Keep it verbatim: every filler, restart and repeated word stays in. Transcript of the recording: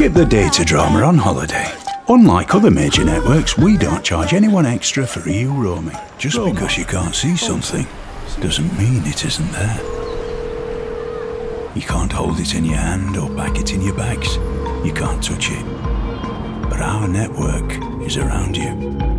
Skip the data drama on holiday. Unlike other major networks, we don't charge anyone extra for E U roaming. Just because you can't see something doesn't mean it isn't there. You can't hold it in your hand or pack it in your bags. You can't touch it. But our network is around you.